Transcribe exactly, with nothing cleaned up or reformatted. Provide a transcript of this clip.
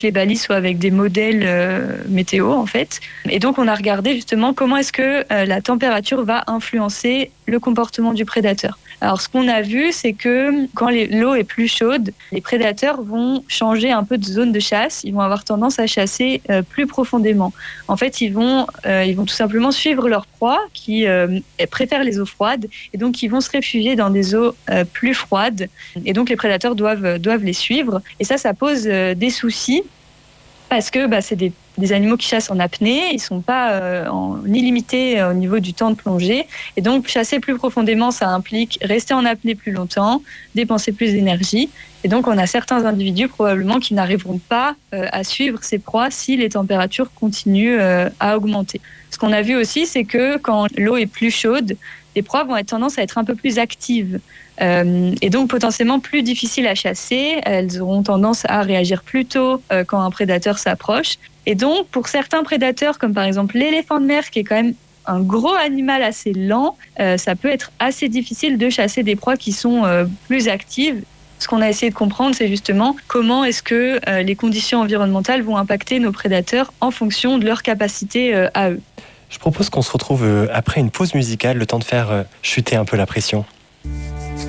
les balises soient avec des modèles euh, météo en fait. Et donc on a regardé justement comment est-ce que euh, la température va influencer le comportement du prédateur. Alors ce qu'on a vu, c'est que quand les, l'eau est plus chaude, les prédateurs vont changer un peu de zone de chasse. Ils vont avoir tendance à chasser euh, plus profondément. En fait, ils vont, euh, ils vont tout simplement suivre leur proie qui euh, préfère les eaux froides et donc ils vont se réfugier dans des eaux euh, plus froides. Et donc les prédateurs doivent, doivent les suivre. Et ça, ça pose euh, des soucis parce que bah, c'est des, des animaux qui chassent en apnée, ils ne sont pas euh, en illimité au niveau du temps de plongée. Et donc, chasser plus profondément, ça implique rester en apnée plus longtemps, dépenser plus d'énergie. Et donc, on a certains individus probablement qui n'arriveront pas euh, à suivre ces proies si les températures continuent euh, à augmenter. Ce qu'on a vu aussi, c'est que quand l'eau est plus chaude, les proies vont être tendance à être un peu plus actives euh, et donc potentiellement plus difficiles à chasser. Elles auront tendance à réagir plus tôt euh, quand un prédateur s'approche. Et donc, pour certains prédateurs, comme par exemple l'éléphant de mer, qui est quand même un gros animal assez lent, euh, ça peut être assez difficile de chasser des proies qui sont euh, plus actives. Ce qu'on a essayé de comprendre, c'est justement comment est-ce que euh, les conditions environnementales vont impacter nos prédateurs en fonction de leur capacité euh, à eux. Je propose qu'on se retrouve après une pause musicale, le temps de faire chuter un peu la pression.